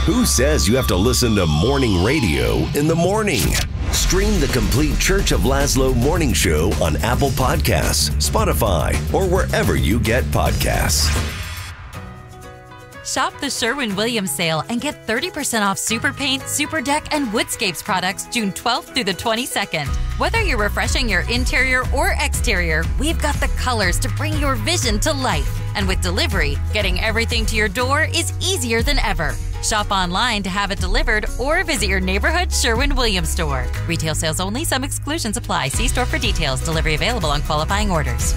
Who says you have to listen to morning radio in the morning? Stream the complete Church of Laszlo morning show on Apple Podcasts, Spotify, or wherever you get podcasts. Shop the Sherwin-Williams sale and get 30% off Super Paint, Super Deck, and Woodscapes products June 12th through the 22nd. Whether you're refreshing your interior or exterior, we've got the colors to bring your vision to life. And with delivery, getting everything to your door is easier than ever. Shop online to have it delivered or visit your neighborhood Sherwin-Williams store. Retail sales only. Some exclusions apply. See store for details. Delivery available on qualifying orders.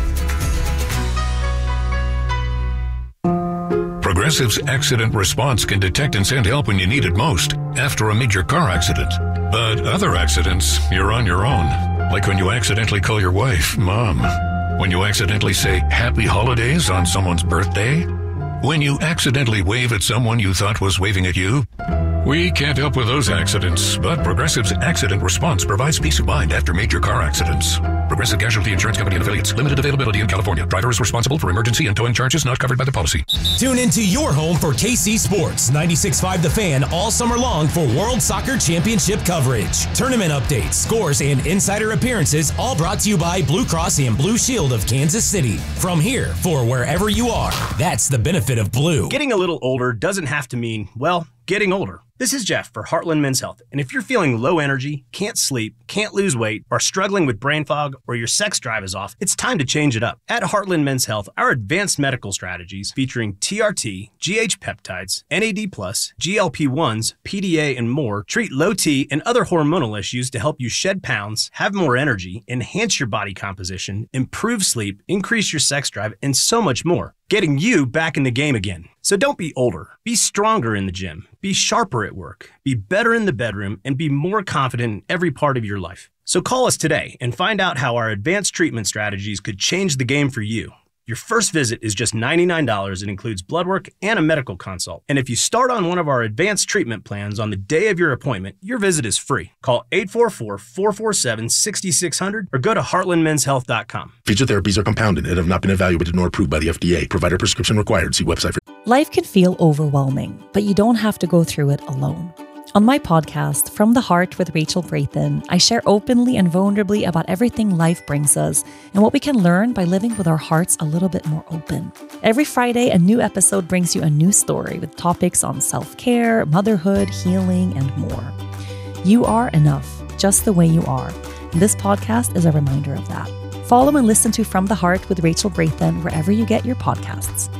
Progressive's accident response can detect and send help when you need it most after a major car accident. But other accidents, you're on your own. Like when you accidentally call your wife Mom. When you accidentally say Happy Holidays on someone's birthday. When you accidentally wave at someone you thought was waving at you. We can't help with those accidents, but Progressive's accident response provides peace of mind after major car accidents. Progressive Casualty Insurance Company and Affiliates. Limited availability in California. Driver is responsible for emergency and towing charges not covered by the policy. Tune into your home for KC Sports 96.5 The Fan all summer long for World Soccer Championship coverage. Tournament updates, scores, and insider appearances all brought to you by Blue Cross and Blue Shield of Kansas City. From here for wherever you are. That's the benefit of Blue. Getting a little older doesn't have to mean, well, getting older. This is Jeff for Heartland Men's Health, and if you're feeling low energy, can't sleep, can't lose weight, are struggling with brain fog, or your sex drive is off, it's time to change it up. At Heartland Men's Health, our advanced medical strategies featuring TRT, GH peptides, NAD+, GLP-1s, PDA, and more treat low T and other hormonal issues to help you shed pounds, have more energy, enhance your body composition, improve sleep, increase your sex drive, and so much more. Getting you back in the game again. So don't be older. Be stronger in the gym. Be sharper at work. Be better in the bedroom and be more confident in every part of your life. So call us today and find out how our advanced treatment strategies could change the game for you. Your first visit is just $99 and includes blood work and a medical consult. And if you start on one of our advanced treatment plans on the day of your appointment, your visit is free. Call 844-447-6600 or go to heartlandmenshealth.com. Feature therapies are compounded and have not been evaluated nor approved by the FDA. Provider prescription required. See website for... Life can feel overwhelming, but you don't have to go through it alone. On my podcast, From the Heart with Rachel Braithen, I share openly and vulnerably about everything life brings us and what we can learn by living with our hearts a little bit more open. Every Friday, a new episode brings you a new story with topics on self-care, motherhood, healing, and more. You are enough, just the way you are. And this podcast is a reminder of that. Follow and listen to From the Heart with Rachel Braithen wherever you get your podcasts.